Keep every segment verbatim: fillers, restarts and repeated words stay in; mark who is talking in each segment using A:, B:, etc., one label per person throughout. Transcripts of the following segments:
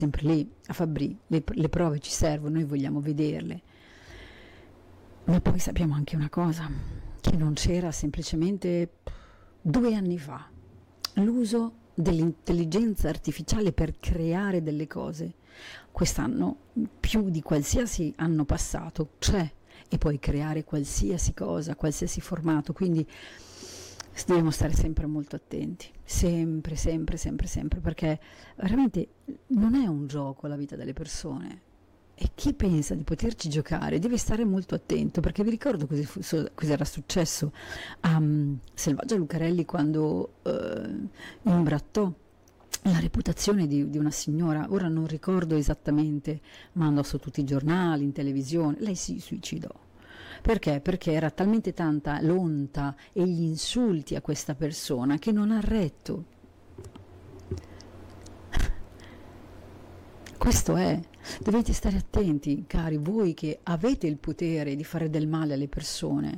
A: sempre lì a Fabbri, le, le prove ci servono, noi vogliamo vederle, ma poi sappiamo anche una cosa, che non c'era semplicemente due anni fa l'uso dell'intelligenza artificiale per creare delle cose. Quest'anno più di qualsiasi anno passato c'è, e puoi creare qualsiasi cosa, qualsiasi formato, quindi dobbiamo stare sempre molto attenti, sempre, sempre, sempre, sempre, perché veramente non è un gioco la vita delle persone, e chi pensa di poterci giocare deve stare molto attento, perché vi ricordo cosa, fu, cosa era successo a um, Selvaggia Lucarelli quando uh, imbrattò la reputazione di, di una signora, ora non ricordo esattamente, ma andò su tutti i giornali, in televisione, lei si suicidò. Perché? Perché era talmente tanta l'onta e gli insulti a questa persona che non ha retto. Questo è, dovete stare attenti, cari, voi che avete il potere di fare del male alle persone.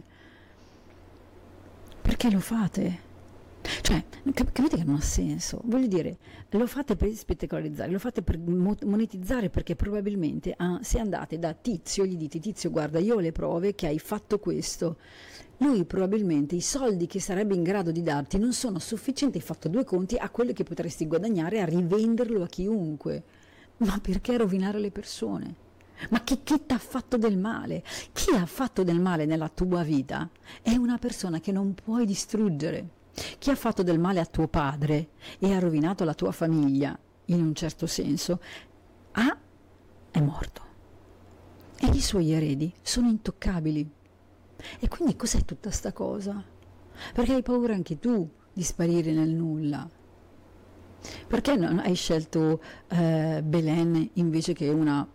A: Perché lo fate? Cioè, capite che non ha senso, voglio dire, lo fate per spettacolarizzare, lo fate per monetizzare, perché probabilmente ah, se andate da Tizio, gli dite: Tizio, guarda, io ho le prove che hai fatto questo, lui probabilmente i soldi che sarebbe in grado di darti non sono sufficienti, hai fatto due conti a quello che potresti guadagnare a rivenderlo a chiunque. Ma perché rovinare le persone? Ma chi, chi ti ha fatto del male? Chi ha fatto del male nella tua vita è una persona che non puoi distruggere. Chi ha fatto del male a tuo padre e ha rovinato la tua famiglia, in un certo senso, ah, è morto. E i suoi eredi sono intoccabili. E quindi cos'è tutta sta cosa? Perché hai paura anche tu di sparire nel nulla? Perché non hai scelto eh, Belen invece che una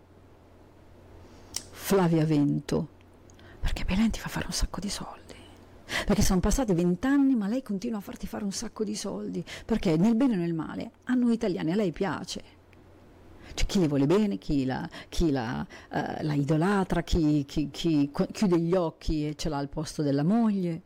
A: Flavia Vento? Perché Belen ti fa fare un sacco di soldi. Perché sono passati vent'anni, ma lei continua a farti fare un sacco di soldi, perché nel bene e nel male a noi italiani a lei piace. C'è chi le vuole bene, chi la, chi la, uh, la idolatra, chi, chi, chi chiude gli occhi e ce l'ha al posto della moglie.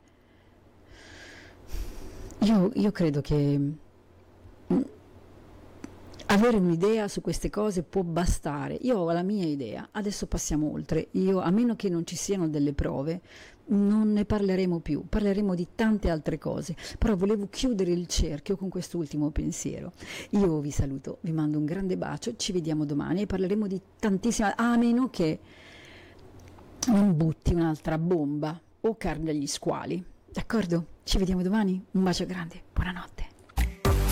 A: Io, io credo che mh, avere un'idea su queste cose può bastare. Io ho la mia idea, adesso passiamo oltre. Io, a meno che non ci siano delle prove, non ne parleremo più, parleremo di tante altre cose, però volevo chiudere il cerchio con quest'ultimo pensiero. Io vi saluto, vi mando un grande bacio, ci vediamo domani e parleremo di tantissime, a meno che non butti un'altra bomba o carne agli squali, d'accordo? Ci vediamo domani, un bacio grande, buonanotte.